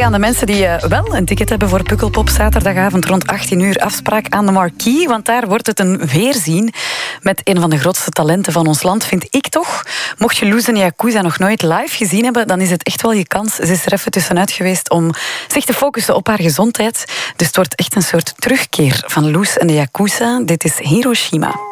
zeggen aan de mensen die wel een ticket hebben voor Pukkelpop zaterdagavond rond 18 uur afspraak aan de Marquee, want daar wordt het een weerzien met een van de grootste talenten van ons land, vind ik toch. Mocht je Loes en Yakuza nog nooit live gezien hebben, dan is het echt wel je kans. Ze is er even tussenuit geweest om zich te focussen op haar gezondheid. Dus het wordt echt een soort terugkeer van Loes en de Yakuza. Dit is Hiroshima.